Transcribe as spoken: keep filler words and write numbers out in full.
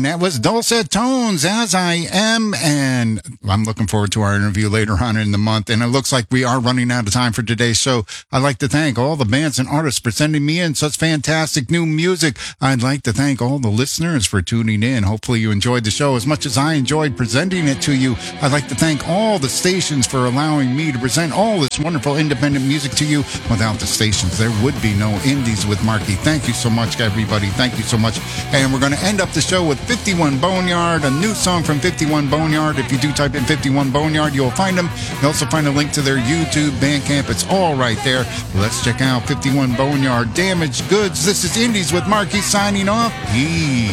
that was Dulcet Tones, As I Am, and I'm looking forward to our interview later on in the month, and it looks like we are running out of time for today's show. I'd like to thank all the bands and artists for sending me in such fantastic new music. I'd like to thank all the listeners for tuning in. Hopefully you enjoyed the show as much as I enjoyed presenting it to you. I'd like to thank all the stations for allowing me to present all this wonderful independent music to you. Without the stations, there would be no Indies with Marky. Thank you so much, everybody. Thank you so much. And we're going to end up the show with fifty-one Boneyard, a new song from fifty-one Boneyard. If you do type in fifty-one Boneyard, you'll find them. You'll also find a link to their YouTube, Bandcamp. It's all right there. Let's check out fifty-one Boneyard, Damaged Goods. This is Indies with Marky signing off. Peace.